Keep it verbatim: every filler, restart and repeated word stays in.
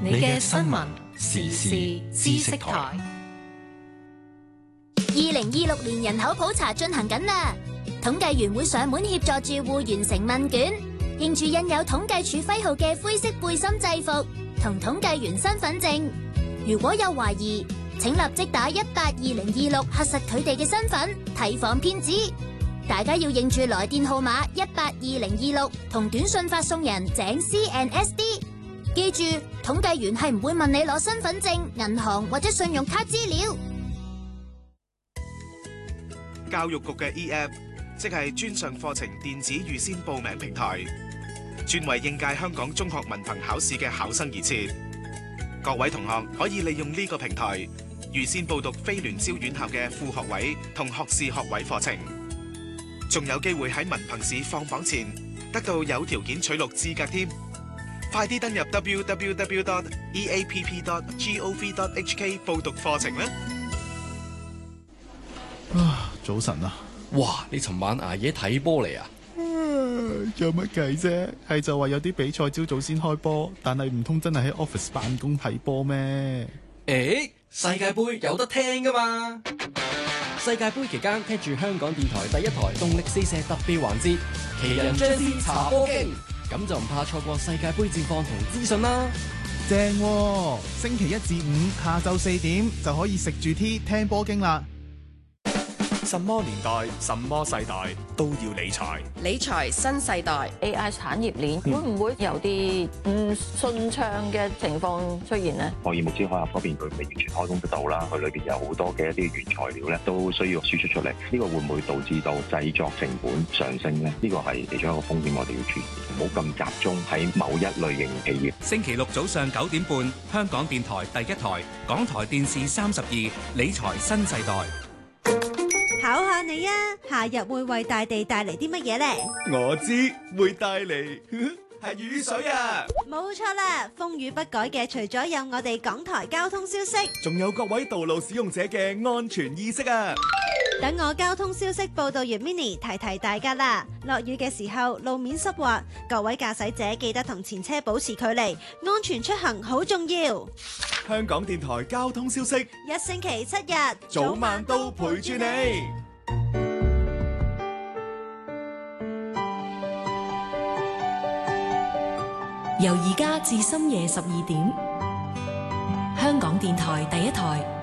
你嘅新聞時事知識台。 二零二六年人口普查進行緊啦，統計員會上門協助住戶完成問卷，認住印有統計處徽號嘅灰色背心制服同統計員身份證。如果有懷疑，請立即打一八二零二六核實佢哋嘅身份，提防騙子。大家要認住來電號碼一八二零二六同短信發送人井 C N S D。記住，統計員係唔會問你攞身份證、銀行或者信用卡資料。 教育局嘅 E App 即係專上課程電子預先報名平台，專為應屆香港中學文憑考試嘅考生而設。各位同學可以利用呢個平台預先報讀非聯招院校嘅副學位同學士學位課程，仲有機會喺文憑試放榜前得到有條件取錄資格添。快啲登入 w w w dot e a p p dot gov dot h k 報讀課程啦！ 啊，早晨啊！ 哇，你尋晚捱夜睇波嚟啊？ 有乜計啫？係就話有啲比賽朝早先開波，但係唔通真係喺 office 辦公睇波咩？ 誒，世界盃有得聽噶嘛？世界盃期間聽住香港電台第一台動力四射特別環節，奇人張師查波經，咁就唔怕錯過世界盃戰況同資訊啦。 正喎，星期一至五下晝四點就可以食住 tea 聽波經啦。 什麼年代、什麼世代都要理財。 理財新世代 A I 產業鏈會唔會有啲唔順暢嘅情況出現呢？ 霍爾木茲海峽嗰邊佢未完全開工得到啦，佢裏邊有好多嘅一啲原材料咧都需要輸出出嚟，呢個會唔會導致到製作成本上升呢？呢個係其中一個風險，我哋要注意，唔好咁集中喺某一類型企業。 星期六早上九點半，香港電台第一台，港台電視三十二，理財新世代。 考下你啊，夏日會為大地帶嚟啲乜嘢呢？ 我知會帶嚟係雨水啊！ 冇錯啦，風雨不改嘅除咗有我哋港台交通消息， 仲有各位道路使用者嘅安全意識啊！ 等我交通消息報道完 Mini 提提大家啦。落雨嘅時候路面濕滑，各位駕駛者記得同前車保持距離，安全出行好重要。 香港電台交通消息， 一星期七日早晚都陪住你。 由而家至深夜十二點，香港電台第一台。